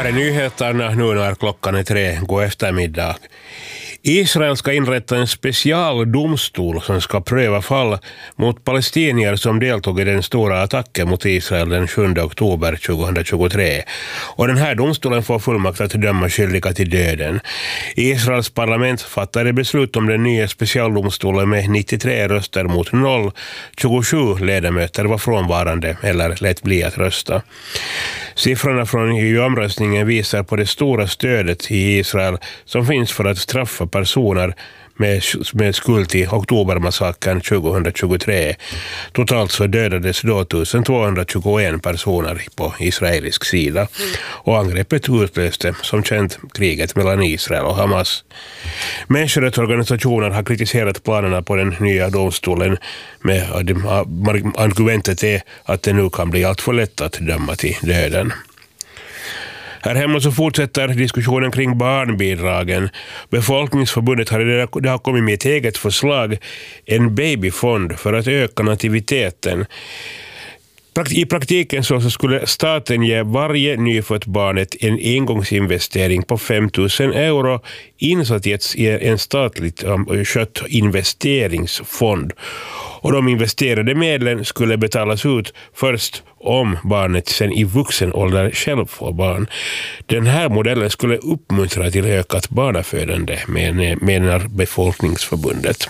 Här är nyheterna nu när klockan är 3 god eftermiddag. Israel ska inrätta en specialdomstol som ska pröva fall mot palestinier som deltog i den stora attacken mot Israel den 7 oktober 2023. Och den här domstolen får fullmakt att döma skyldiga till döden. Israels parlament fattade beslut om den nya specialdomstolen med 93 röster mot 0. 27 ledamöter var frånvarande eller lät bli att rösta. Siffrorna från EU-omröstningen visar på det stora stödet i Israel som finns för att straffa personer med skuld till oktobermassakern 2023. Totalt så dödades då 1221 personer på israelisk sida. Och angreppet utlöste som känt kriget mellan Israel och Hamas. Människorättsorganisationer har kritiserat planerna på den nya domstolen med argumentet är att det nu kan bli allt för lätt att döma till döden. Här hemma så fortsätter diskussionen kring barnbidragen. Befolkningsförbundet har kommit med ett eget förslag, en babyfond för att öka nativiteten. I praktiken så skulle staten ge varje nyfött barnet en engångsinvestering på 5 000 euro insatt i en statligt skött investeringsfond. Och de investerade medlen skulle betalas ut först om barnet sen i vuxen ålder själv får barn. Den här modellen skulle uppmuntra till ökat barnafödande, menar Befolkningsförbundet.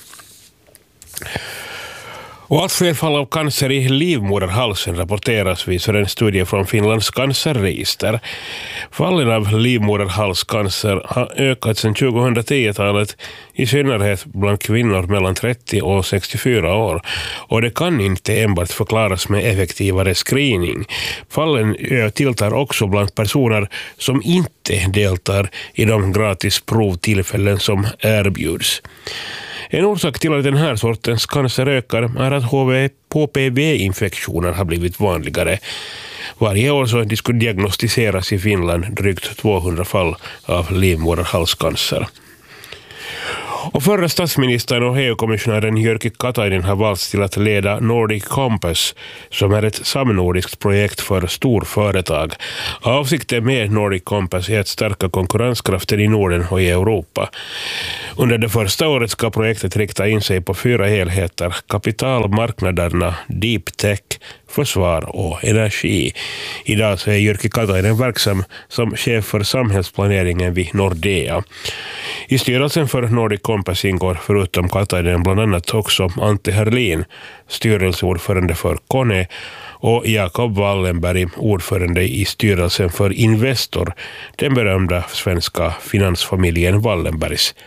Och allt fler fall av cancer i livmoderhalsen rapporteras, visar en studie från Finlands cancerregister. Fallen av livmoderhalscancer har ökat sedan 2010-talet, i synnerhet bland kvinnor mellan 30 och 64 år. Och det kan inte enbart förklaras med effektivare screening. Fallen tilltar också bland personer som inte deltar i de gratis provtillfällen som erbjuds. En orsak till att den här sortens cancer ökar är att HPV-infektioner har blivit vanligare. Varje år så diagnostiseras i Finland drygt 200 fall av livmoderhalscancer. Och förra statsministern och EU-kommissionären Jyrki Katainen har valts till att leda Nordic Compass, som är ett samnordiskt projekt för storföretag. Avsikten med Nordic Compass är att stärka konkurrenskraften i Norden och i Europa. Under det första året ska projektet rikta in sig på 4 helheter: kapitalmarknaderna, deep tech, försvar och energi. Idag så är Jyrki Katainen verksam som chef för samhällsplaneringen vid Nordea. I styrelsen för Nordic Compass ingår förutom Katainen bland annat också Antti Herlin, styrelseordförande för Kone, och Jakob Wallenberg, ordförande i styrelsen för Investor, den berömda svenska finansfamiljen Wallenbergs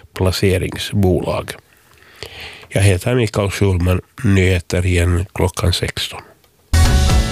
placeringsbolag. Jag heter Mikael Schulman, nyheter igen klockan 16.